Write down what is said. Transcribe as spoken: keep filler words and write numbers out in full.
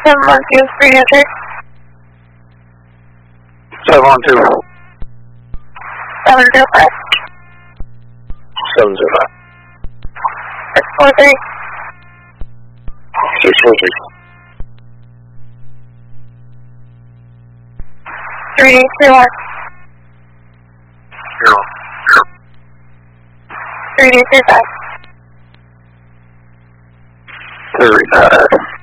seven one two, three hundred. seven one two. seven zero five. seven zero five. six four three. six four three. three two one. Zero. three two five. Three five.